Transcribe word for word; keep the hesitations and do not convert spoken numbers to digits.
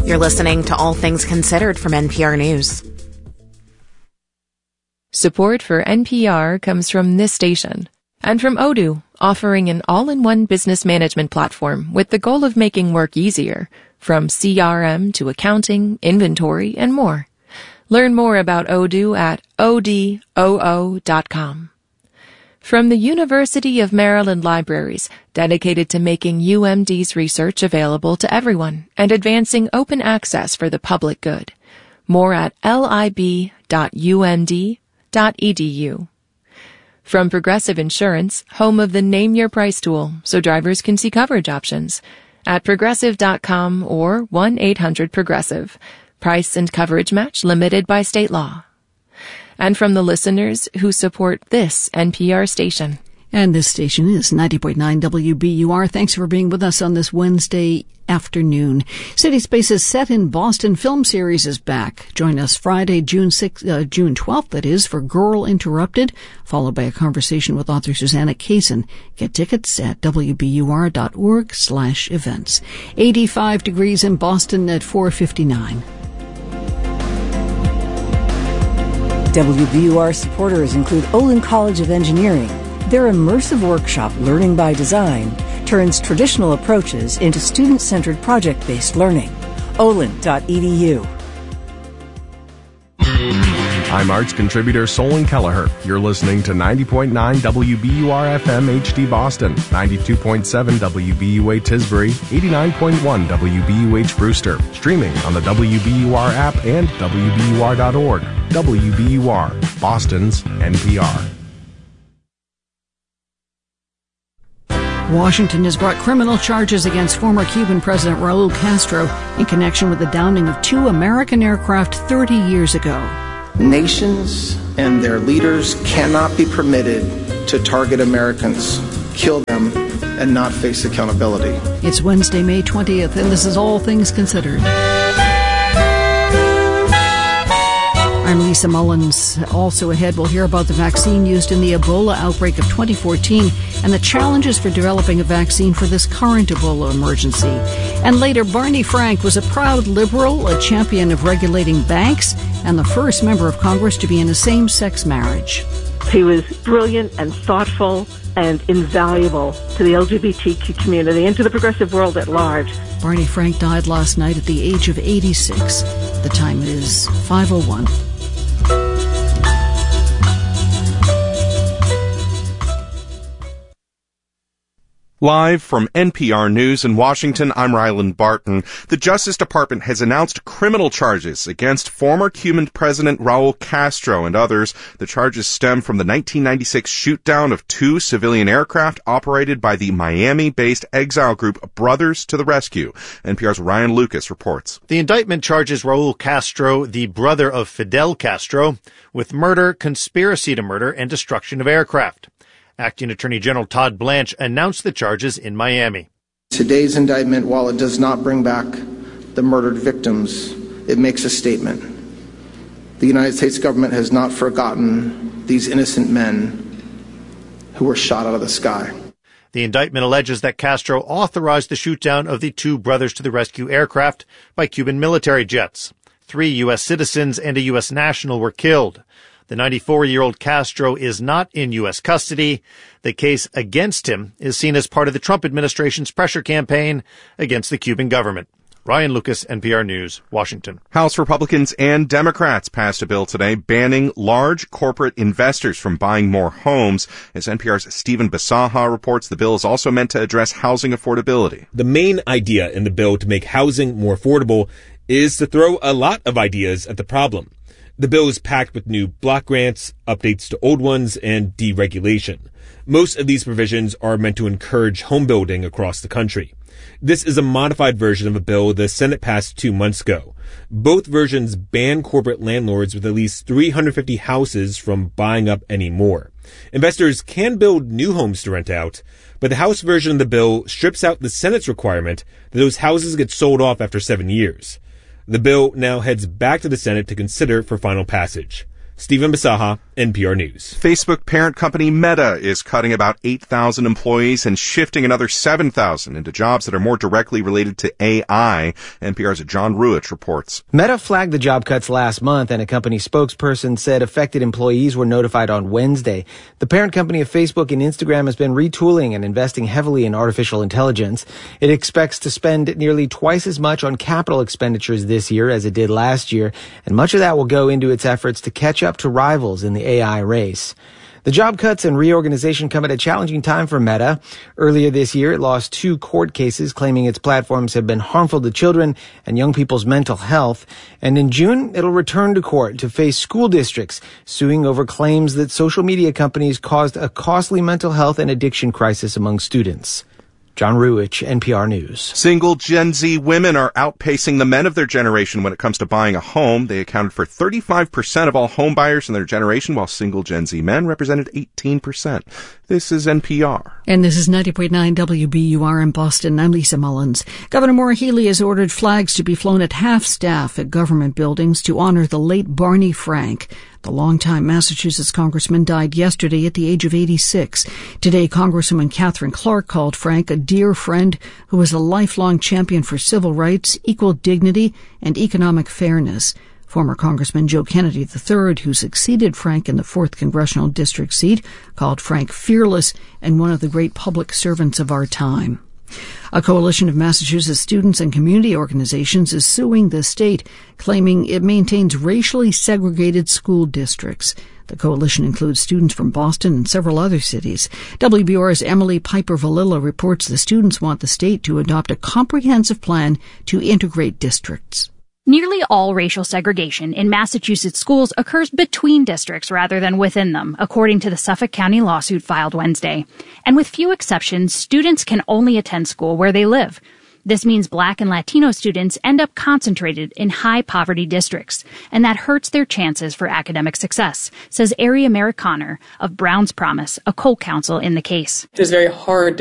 You're listening to All Things Considered from N P R News. Support for N P R comes from this station and from Odoo, offering an all-in-one business management platform with the goal of making work easier, from C R M to accounting, inventory, and more. Learn more about Odoo at O D O O dot com. From the University of Maryland Libraries, dedicated to making U M D's research available to everyone and advancing open access for the public good. More at lib dot U M D dot E D U. From Progressive Insurance, home of the Name Your Price tool, so drivers can see coverage options, at progressive dot com or one eight hundred progressive. Price and coverage match limited by state law. And from the listeners who support this N P R station. And this station is ninety point nine W B U R. Thanks for being with us on this Wednesday afternoon. City Spaces Set in Boston film series is back. Join us Friday, June sixth, uh, June twelfth, that is, for Girl Interrupted, followed by a conversation with author Susanna Kaysen. Get tickets at W B U R dot org slash events. eighty-five degrees in Boston at four fifty-nine. W B U R supporters include Olin College of Engineering. Their immersive workshop, Learning by Design, turns traditional approaches into student-centered project-based learning. olin dot E D U. I'm arts contributor Solon Kelleher. You're listening to ninety point nine W B U R F M H D Boston, ninety-two point seven W B U A Tisbury, eighty-nine point one W B U H Brewster, streaming on the W B U R app and W B U R dot org. W B U R, Boston's N P R. Washington has brought criminal charges against former Cuban President Raul Castro in connection with the downing of two American aircraft thirty years ago. Nations and their leaders cannot be permitted to target Americans, kill them, and not face accountability. It's Wednesday, May twentieth, and this is All Things Considered. I'm Lisa Mullins. Also ahead, we'll hear about the vaccine used in the Ebola outbreak of twenty fourteen and the challenges for developing a vaccine for this current Ebola emergency. And later, Barney Frank was a proud liberal, a champion of regulating banks, and the first member of Congress to be in a same-sex marriage. He was brilliant and thoughtful and invaluable to the L G B T Q community and to the progressive world at large. Barney Frank died last night at the age of eighty-six. The time is five oh one. Live from N P R News in Washington, I'm Ryland Barton. The Justice Department has announced criminal charges against former Cuban President Raul Castro and others. The charges stem from the nineteen ninety-six shoot-down of two civilian aircraft operated by the Miami-based exile group Brothers to the Rescue. N P R's Ryan Lucas reports. The indictment charges Raul Castro, the brother of Fidel Castro, with murder, conspiracy to murder, and destruction of aircraft. Acting Attorney General Todd Blanche announced the charges in Miami. Today's indictment, while it does not bring back the murdered victims, it makes a statement. The United States government has not forgotten these innocent men who were shot out of the sky. The indictment alleges that Castro authorized the shoot-down of the two Brothers to the Rescue aircraft by Cuban military jets. Three U S citizens and a U S national were killed. The ninety-four-year-old Castro is not in U S custody. The case against him is seen as part of the Trump administration's pressure campaign against the Cuban government. Ryan Lucas, N P R News, Washington. House Republicans and Democrats passed a bill today banning large corporate investors from buying more homes. As N P R's Stephen Basaha reports, the bill is also meant to address housing affordability. The main idea in the bill to make housing more affordable is to throw a lot of ideas at the problem. The bill is packed with new block grants, updates to old ones, and deregulation. Most of these provisions are meant to encourage home building across the country. This is a modified version of a bill the Senate passed two months ago. Both versions ban corporate landlords with at least three hundred fifty houses from buying up any more. Investors can build new homes to rent out, but the House version of the bill strips out the Senate's requirement that those houses get sold off after seven years. The bill now heads back to the Senate to consider for final passage. Stephen Basaha, N P R News. Facebook parent company Meta is cutting about eight thousand employees and shifting another seven thousand into jobs that are more directly related to A I. N P R's John Ruich reports. Meta flagged the job cuts last month, and a company spokesperson said affected employees were notified on Wednesday. The parent company of Facebook and Instagram has been retooling and investing heavily in artificial intelligence. It expects to spend nearly twice as much on capital expenditures this year as it did last year, and much of that will go into its efforts to catch up to rivals in the A I race. The job cuts and reorganization come at a challenging time for Meta. Earlier this year, it lost two court cases claiming its platforms have been harmful to children and young people's mental health. And in June, it'll return to court to face school districts suing over claims that social media companies caused a costly mental health and addiction crisis among students. John Ruich, N P R News. Single Gen Z women are outpacing the men of their generation when it comes to buying a home. They accounted for thirty-five percent of all home buyers in their generation, while single Gen Z men represented eighteen percent. This is N P R. And this is ninety point nine W B U R in Boston. I'm Lisa Mullins. Governor Maura Healey has ordered flags to be flown at half-staff at government buildings to honor the late Barney Frank. The longtime Massachusetts congressman died yesterday at the age of eighty-six. Today, Congresswoman Catherine Clark called Frank a dear friend who was a lifelong champion for civil rights, equal dignity, and economic fairness. Former Congressman Joe Kennedy the third, who succeeded Frank in the fourth Congressional District seat, called Frank fearless and one of the great public servants of our time. A coalition of Massachusetts students and community organizations is suing the state, claiming it maintains racially segregated school districts. The coalition includes students from Boston and several other cities. W B U R's Emily Piper-Valilla reports the students want the state to adopt a comprehensive plan to integrate districts. Nearly all racial segregation in Massachusetts schools occurs between districts rather than within them, according to the Suffolk County lawsuit filed Wednesday. And with few exceptions, students can only attend school where they live. This means Black and Latino students end up concentrated in high-poverty districts, and that hurts their chances for academic success, says Ari Amerikaner of Brown's Promise, a co-counsel in the case. It's very hard